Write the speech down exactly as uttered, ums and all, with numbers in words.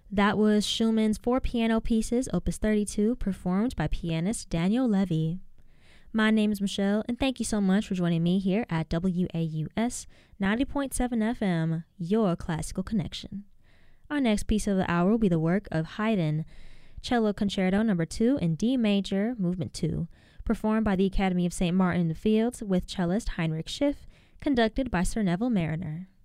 That was Schumann's four piano pieces, Opus thirty-two, performed by pianist Daniel Levy. My name is Michelle, and thank you so much for joining me here at W A U S ninety point seven F M, your classical connection. Our next piece of the hour will be the work of Haydn, Cello Concerto Number two in D Major, Movement two, performed by the Academy of Saint Martin in the Fields with cellist Heinrich Schiff, conducted by Sir Neville Mariner.